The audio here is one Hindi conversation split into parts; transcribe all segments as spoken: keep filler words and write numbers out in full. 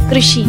कृषि।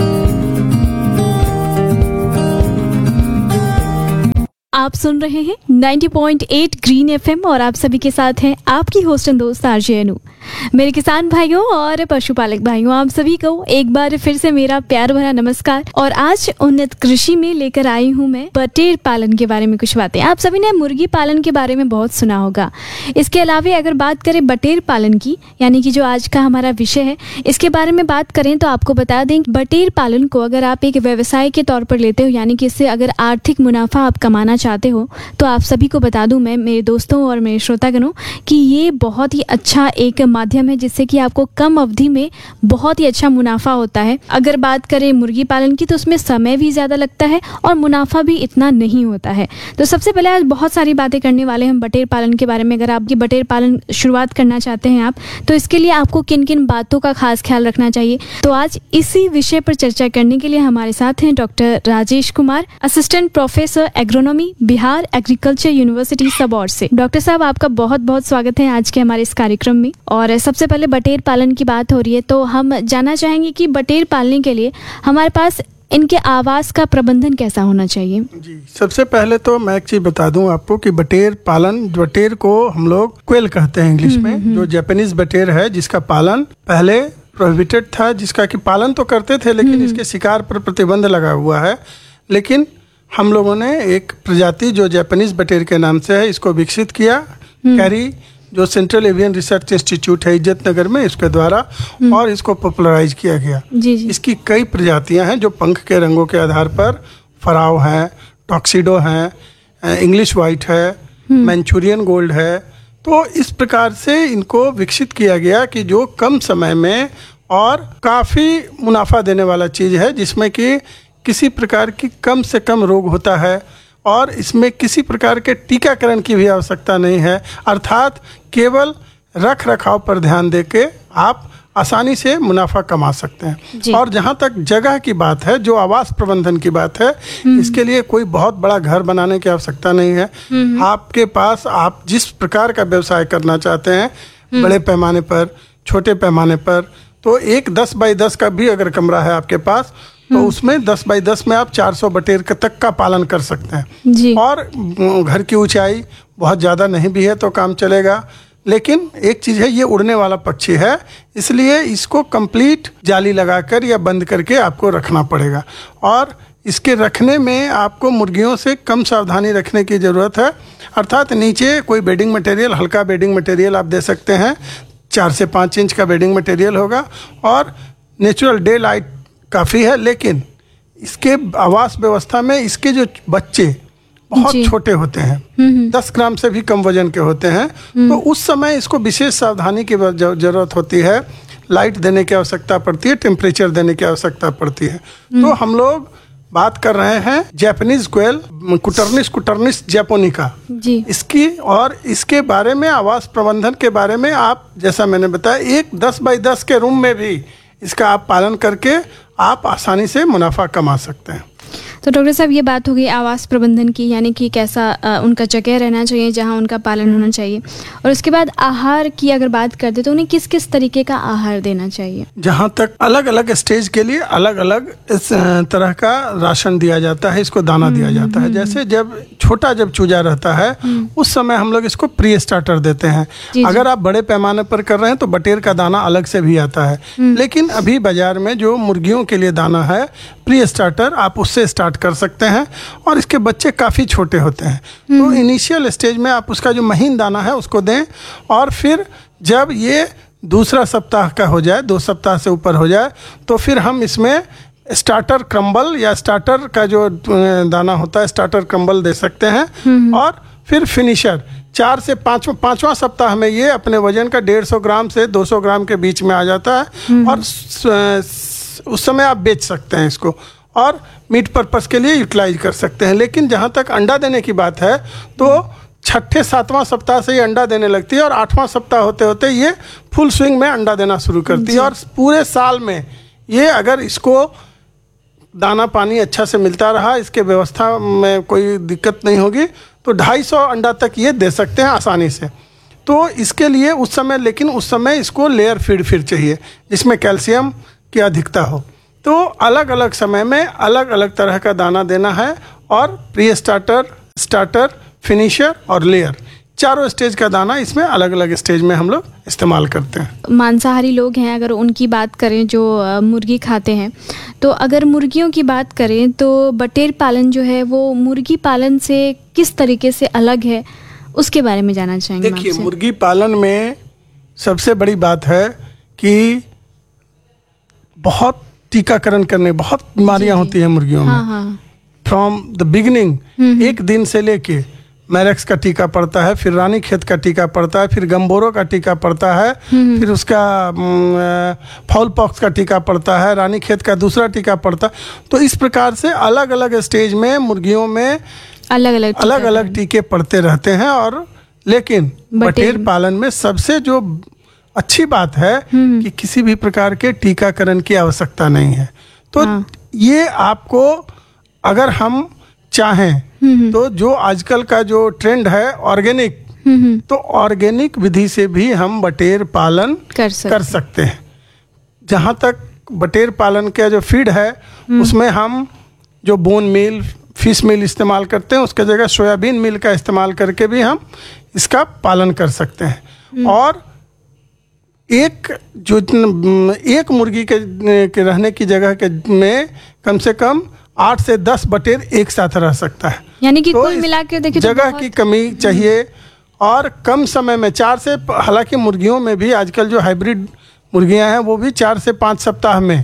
आप सुन रहे हैं नब्बे पॉइंट आठ ग्रीन एफएम और आप सभी के साथ हैं आपकी होस्ट एंड दोस्त आरजे अनु। मेरे किसान भाइयों और पशुपालक भाइयों, आप सभी को एक बार फिर से मेरा प्यार भरा नमस्कार। और आज उन्नत कृषि में लेकर आई हूँ मैं बटेर पालन के बारे में कुछ बातें। आप सभी ने मुर्गी पालन के बारे में बहुत सुना होगा। इसके अलावा अगर बात करें बटेर पालन की, यानी कि जो आज का हमारा विषय है, इसके बारे में बात करें तो आपको बता दें बटेर पालन को अगर आप एक व्यवसाय के तौर पर लेते हो, यानी कि इससे अगर आर्थिक मुनाफा आप कमाना चाहते हो, तो आप सभी को बता दूं मैं, मेरे दोस्तों और मेरे श्रोतागणों, कि ये बहुत ही अच्छा एक माध्यम है जिससे कि आपको कम अवधि में बहुत ही अच्छा मुनाफा होता है। अगर बात करें मुर्गी पालन की तो उसमें समय भी ज़्यादा लगता है और मुनाफा भी इतना नहीं होता है। तो सबसे पहले आज बहुत सारी बातें करने वाले हैं हम बटेर पालन के बारे में। अगर आपकी बटेर पालन शुरुआत करना चाहते हैं आप, तो इसके लिए आपको किन किन बातों का खास ख्याल रखना चाहिए, तो आज इसी विषय पर चर्चा करने के लिए हमारे साथ हैं doctor Rajesh Kumar, assistant professor agronomy, Bihar agriculture university Sabour से। डॉक्टर साहब, आपका बहुत बहुत स्वागत है आज के हमारे इस कार्यक्रम में। और सबसे पहले बटेर पालन की बात हो रही है तो हम जानना चाहेंगे कि बटेर पालने के लिए हमारे पास इनके आवास का प्रबंधन कैसा होना चाहिए। जी, सबसे पहले तो मैं एक चीज बता दूं आपको कि बटेर पालन, बटेर को हम लोग क्वेल कहते हैं इंग्लिश में, जो जापानीज बटेर है, जिसका पालन पहले प्रोहिबिटेड था, जिसका कि पालन तो करते थे लेकिन इसके शिकार पर प्रतिबंध लगा हुआ है। लेकिन हम लोगों ने एक प्रजाति जो जापानीज बटेर के नाम से है, इसको विकसित किया, कैरी जो सेंट्रल एवियन रिसर्च इंस्टीट्यूट है इज्जत नगर में, इसके द्वारा, और इसको पॉपुलराइज किया गया। जी जी। इसकी कई प्रजातियां हैं जो पंख के रंगों के आधार पर फराव हैं, टॉक्सिडो हैं, इंग्लिश वाइट है, मैंचूरियन गोल्ड है। तो इस प्रकार से इनको विकसित किया गया कि जो कम समय में और काफ़ी मुनाफा देने वाला चीज़ है, जिसमें कि किसी प्रकार की कम से कम रोग होता है और इसमें किसी प्रकार के टीकाकरण की भी आवश्यकता नहीं है। अर्थात केवल रख रखाव पर ध्यान देके आप आसानी से मुनाफा कमा सकते हैं। और जहाँ तक जगह की बात है, जो आवास प्रबंधन की बात है, इसके लिए कोई बहुत बड़ा घर बनाने की आवश्यकता नहीं है। आपके पास आप जिस प्रकार का व्यवसाय करना चाहते हैं, बड़े पैमाने पर, छोटे पैमाने पर, तो एक दस बाई दस का भी अगर कमरा है आपके पास, तो उसमें दस बाई दस में आप चार सौ बटेर तक का पालन कर सकते हैं जी। और घर की ऊंचाई बहुत ज़्यादा नहीं भी है तो काम चलेगा। लेकिन एक चीज़ है, ये उड़ने वाला पक्षी है, इसलिए इसको कंप्लीट जाली लगाकर या बंद करके आपको रखना पड़ेगा। और इसके रखने में आपको मुर्गियों से कम सावधानी रखने की ज़रूरत है। अर्थात नीचे कोई बेडिंग मटेरियल, हल्का बेडिंग मटेरियल आप दे सकते हैं, चार से पाँच इंच का बेडिंग मटेरियल होगा, और नेचुरल डे लाइट काफ़ी है। लेकिन इसके आवास व्यवस्था में इसके जो बच्चे बहुत छोटे होते हैं, दस ग्राम से भी कम वजन के होते हैं, तो उस समय इसको विशेष सावधानी की जरूरत होती है। लाइट देने की आवश्यकता पड़ती है, टेम्परेचर देने की आवश्यकता पड़ती है। तो हम लोग बात कर रहे हैं जापानीज क्वेल, कुटर्निस कुटर्निस जापोनिका जी, इसकी। और इसके बारे में, आवास प्रबंधन के बारे में, आप जैसा मैंने बताया, एक दस बाई दस के रूम में भी इसका आप पालन करके आप आसानी से मुनाफा कमा सकते हैं। तो डॉक्टर साहब, ये बात हो गई आवास प्रबंधन की, यानी कि कैसा आ, उनका जगह रहना चाहिए जहां उनका पालन होना चाहिए। और उसके बाद आहार की अगर बात करते तो उन्हें किस किस तरीके का आहार देना चाहिए। जहां तक अलग अलग स्टेज के लिए अलग अलग इस तरह का राशन दिया जाता है, इसको दाना दिया जाता है। जैसे जब छोटा जब चूजा रहता है उस समय हम लोग इसको प्री स्टार्टर देते हैं। अगर आप बड़े पैमाने पर कर रहे हैं तो बटेर का दाना अलग से भी आता है। लेकिन अभी बाजार में जो मुर्गियों के लिए दाना है प्री स्टार्टर, आप उससे स्टार्ट कर सकते हैं। और इसके बच्चे काफ़ी छोटे होते हैं, तो इनिशियल स्टेज में आप उसका जो महीन दाना है उसको दें। और फिर जब ये दूसरा सप्ताह का हो जाए, दो सप्ताह से ऊपर हो जाए, तो फिर हम इसमें स्टार्टर क्रम्बल या स्टार्टर का जो दाना होता है, स्टार्टर क्रम्बल दे सकते हैं। और फिर फिनिशर चार से पाँच पाँचवां सप्ताह में ये अपने वजन का डेढ़ सौ ग्राम से दो सौ ग्राम के बीच में आ जाता है। और उस समय आप बेच सकते हैं इसको और मीट पर्पस के लिए यूटिलाइज कर सकते हैं। लेकिन जहाँ तक अंडा देने की बात है, तो छठे सातवां सप्ताह से ये अंडा देने लगती है और आठवां सप्ताह होते होते ये फुल स्विंग में अंडा देना शुरू करती है। और पूरे साल में ये अगर इसको दाना पानी अच्छा से मिलता रहा, इसके व्यवस्था में कोई दिक्कत नहीं होगी, तो ढाई सौ अंडा तक ये दे सकते हैं आसानी से। तो इसके लिए उस समय लेकिन उस समय इसको लेयर फीड फिर चाहिए जिसमें कैल्शियम की अधिकता हो, तो अलग अलग समय में अलग अलग तरह का दाना देना है, और प्री स्टार्टर, स्टार्टर, फिनिशर और लेयर, चारों स्टेज का दाना इसमें अलग अलग स्टेज में हम लोग इस्तेमाल करते हैं। मांसाहारी लोग हैं, अगर उनकी बात करें जो मुर्गी खाते हैं, तो अगर मुर्गियों की बात करें तो बटेर पालन जो है वो मुर्गी पालन से किस तरीके से अलग है, उसके बारे में जानना चाहेंगे। देखिए, मुर्गी पालन में सबसे बड़ी बात है कि बहुत टीकाकरण करने, बहुत बीमारियां होती हैं मुर्गियों में। हाँ हाँ। फ्रॉम द बिगिनिंग, एक दिन से लेके मैरेक्स का टीका पड़ता है, फिर रानीखेत का टीका पड़ता है, फिर गम्बोरो का टीका पड़ता है, फिर उसका फाउल पॉक्स का टीका पड़ता है, रानीखेत का दूसरा टीका पड़ता है। तो इस प्रकार से अलग अलग स्टेज में मुर्गियों में अलग अलग अलग अलग टीके पड़ते रहते हैं। और लेकिन बटेर पालन में सबसे जो अच्छी बात है कि किसी भी प्रकार के टीकाकरण की आवश्यकता नहीं है। तो हाँ। ये आपको अगर हम चाहें तो जो आजकल का जो ट्रेंड है ऑर्गेनिक, तो ऑर्गेनिक विधि से भी हम बटेर पालन कर सकते, कर सकते हैं। जहाँ तक बटेर पालन का जो फीड है उसमें हम जो बोन मील, फिश मील इस्तेमाल करते हैं, उसके जगह सोयाबीन मील का इस्तेमाल करके भी हम इसका पालन कर सकते हैं। और एक जो एक मुर्गी के, के रहने की जगह के में कम से कम आठ से दस बटेर एक साथ रह सकता है। यानी कि तो कुल मिला के देखिए जगह की कमी चाहिए, और कम समय में चार से, हालांकि मुर्गियों में भी आजकल जो हाइब्रिड मुर्गियां हैं वो भी चार से पाँच सप्ताह में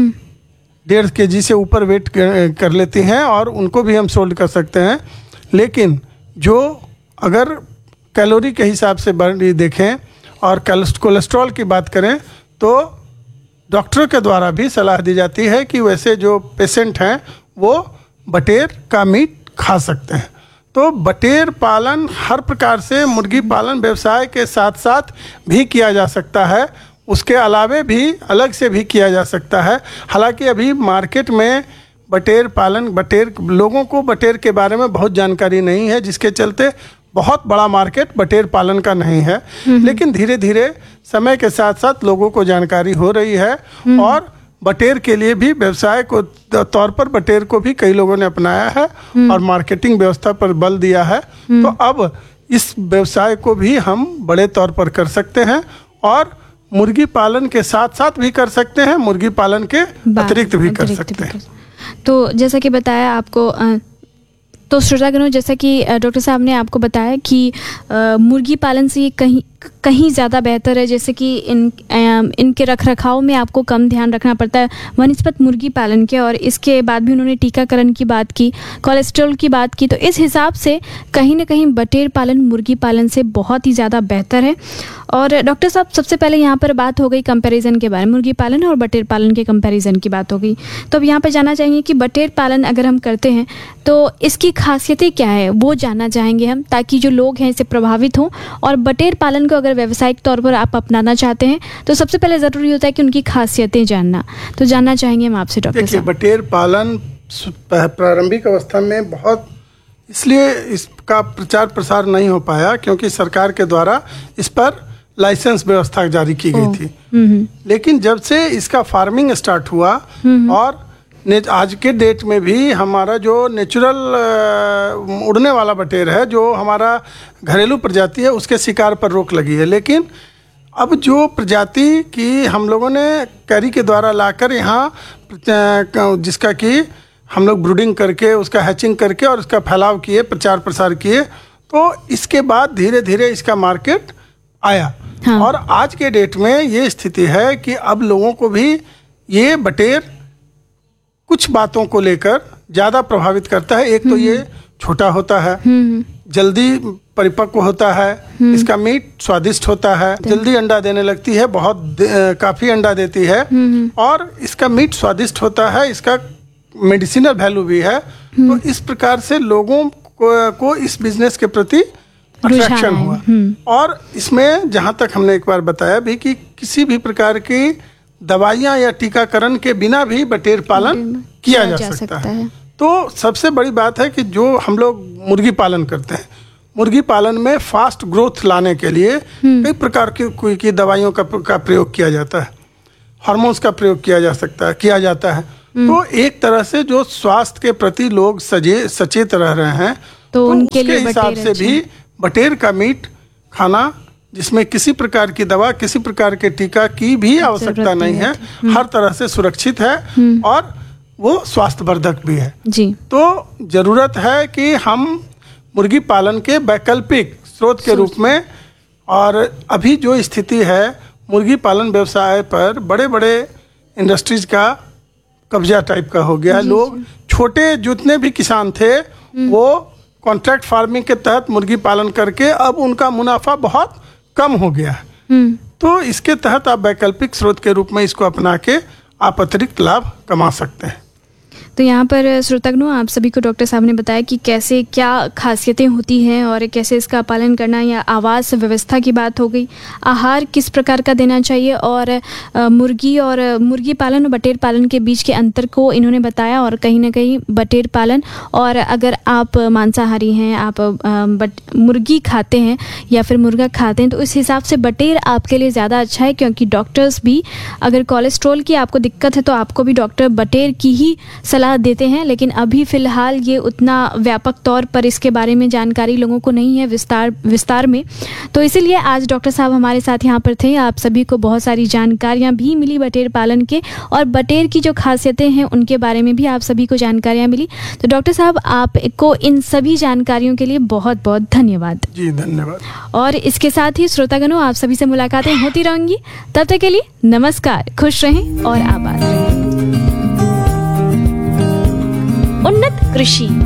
डेढ़ के जी से ऊपर वेट कर लेती हैं, और उनको भी हम सोल्ड कर सकते हैं। लेकिन जो अगर कैलोरी के हिसाब से देखें और कोलेस्ट्रॉल की बात करें तो डॉक्टरों के द्वारा भी सलाह दी जाती है कि वैसे जो पेशेंट हैं वो बटेर का मीट खा सकते हैं। तो बटेर पालन हर प्रकार से मुर्गी पालन व्यवसाय के साथ साथ भी किया जा सकता है, उसके अलावे भी अलग से भी किया जा सकता है। हालांकि अभी मार्केट में बटेर पालन, बटेर लोगों को बटेर के बारे में बहुत जानकारी नहीं है, जिसके चलते बहुत बड़ा मार्केट बटेर पालन का नहीं है। लेकिन धीरे धीरे समय के साथ साथ लोगों को जानकारी हो रही है, और बटेर के लिए भी व्यवसाय को तौर पर बटेर को भी कई लोगों ने अपनाया है और मार्केटिंग व्यवस्था पर बल दिया है। तो अब इस व्यवसाय को भी हम बड़े तौर पर कर सकते हैं, और मुर्गी पालन के साथ साथ भी कर सकते हैं, मुर्गी पालन के अतिरिक्त भी कर सकते हैं। तो जैसा कि बताया आपको, तो श्रोतागणों, जैसा कि डॉक्टर साहब ने आपको बताया कि आ, मुर्गी पालन से ये कहीं कहीं ज़्यादा बेहतर है, जैसे कि इन इनके रख रखाव में आपको कम ध्यान रखना पड़ता है वनस्पत मुर्गी पालन के। और इसके बाद भी उन्होंने टीकाकरण की बात की, कोलेस्ट्रॉल की बात की। तो इस हिसाब से कहीं ना कहीं बटेर पालन मुर्गी पालन से बहुत ही ज़्यादा बेहतर है। और डॉक्टर साहब, सबसे पहले यहाँ पर बात हो गई कंपैरिजन के बारे में, मुर्गी पालन और बटेर पालन के कंपैरिजन की बात हो गई। तो अब यहाँ पर जानना चाहेंगे कि बटेर पालन अगर हम करते हैं तो इसकी खासियतें क्या है, वो जानना चाहेंगे हम, ताकि जो लोग हैं इससे प्रभावित हों। और बटेर पालन को अगर व्यावसायिक तौर पर आप अपनाना चाहते हैं तो सबसे पहले ज़रूरी होता है कि उनकी खासियतें जानना। तो जानना चाहेंगे हम आपसे डॉक्टर साहब। बटेर पालन प्रारंभिक अवस्था में बहुत इसलिए इसका प्रचार प्रसार नहीं हो पाया क्योंकि सरकार के द्वारा इस पर लाइसेंस व्यवस्था जारी की गई थी। लेकिन जब से इसका फार्मिंग स्टार्ट हुआ, और आज के डेट में भी हमारा जो नेचुरल उड़ने वाला बटेर है, जो हमारा घरेलू प्रजाति है, उसके शिकार पर रोक लगी है। लेकिन अब जो प्रजाति की हम लोगों ने कैरी के द्वारा लाकर यहाँ, जिसका कि हम लोग ब्रूडिंग करके, उसका हैचिंग करके और उसका फैलाव किए, प्रचार प्रसार किए, तो इसके बाद धीरे धीरे इसका मार्केट आया। हाँ। और आज के डेट में ये स्थिति है कि अब लोगों को भी ये बटेर कुछ बातों को लेकर ज़्यादा प्रभावित करता है। एक तो ये छोटा होता है, जल्दी परिपक्व होता है, इसका मीट स्वादिष्ट होता है, जल्दी अंडा देने लगती है, बहुत काफ़ी अंडा देती है, और इसका मीट स्वादिष्ट होता है, इसका मेडिसिनल वैल्यू भी है। तो इस प्रकार से लोगों को, को इस बिजनेस के प्रति अट्रैक्शन हुआ। और इसमें जहाँ तक हमने एक बार बताया भी कि किसी भी प्रकार की दवाइयाँ या टीकाकरण के बिना भी बटेर पालन किया जा, जा सकता, सकता है। तो सबसे बड़ी बात है कि जो हम लोग मुर्गी पालन करते हैं, मुर्गी पालन में फास्ट ग्रोथ लाने के लिए कई प्रकार की, की दवाइयों का, का प्रयोग किया जाता है। हार्मोन्स का प्रयोग किया जा सकता है किया जाता है। तो एक तरह से जो स्वास्थ्य के प्रति लोग सजे सचेत रह रहे हैं तो, तो उनके उसके लिए हिसाब से भी बटेर का मीट खाना, जिसमें किसी प्रकार की दवा, किसी प्रकार के टीका की भी आवश्यकता नहीं है, हर तरह से सुरक्षित है और वो स्वास्थ्यवर्धक भी है जी। तो जरूरत है कि हम मुर्गी पालन के वैकल्पिक स्रोत के रूप में, और अभी जो स्थिति है मुर्गी पालन व्यवसाय पर बड़े बड़े इंडस्ट्रीज का कब्जा टाइप का हो गया है। लोग छोटे जितने भी किसान थे वो कॉन्ट्रैक्ट फार्मिंग के तहत मुर्गी पालन करके अब उनका मुनाफा बहुत कम हो गया है। तो इसके तहत आप वैकल्पिक स्रोत के रूप में इसको अपना के आप अतिरिक्त लाभ कमा सकते हैं। तो यहाँ पर श्रोतागणों, आप सभी को डॉक्टर साहब ने बताया कि कैसे क्या खासियतें होती हैं और कैसे इसका पालन करना, या आवास व्यवस्था की बात हो गई, आहार किस प्रकार का देना चाहिए, और मुर्गी और मुर्गी पालन और बटेर पालन के बीच के अंतर को इन्होंने बताया। और कहीं ना कहीं बटेर पालन, और अगर आप मांसाहारी हैं, आप बट मुर्गी खाते हैं या फिर मुर्गा खाते हैं, तो इस हिसाब से बटेर आपके लिए ज़्यादा अच्छा है, क्योंकि डॉक्टर्स भी अगर कोलेस्ट्रॉल की आपको दिक्कत है तो आपको भी डॉक्टर बटेर की ही सलाह देते हैं। लेकिन अभी फ़िलहाल ये उतना व्यापक तौर पर इसके बारे में जानकारी लोगों को नहीं है विस्तार विस्तार में, तो इसीलिए आज डॉक्टर साहब हमारे साथ यहाँ पर थे। आप सभी को बहुत सारी जानकारियाँ भी मिली बटेर पालन के, और बटेर की जो खासियतें हैं उनके बारे में भी आप सभी को जानकारियाँ मिली। तो डॉक्टर साहब, आपको इन सभी जानकारियों के लिए बहुत बहुत धन्यवाद। जी धन्यवाद। और इसके साथ ही श्रोतागणों, आप सभी से मुलाकातें होती रहेंगी। तब तक के लिए नमस्कार, खुश रहें और आबाद रहें। उन्नत कृषि।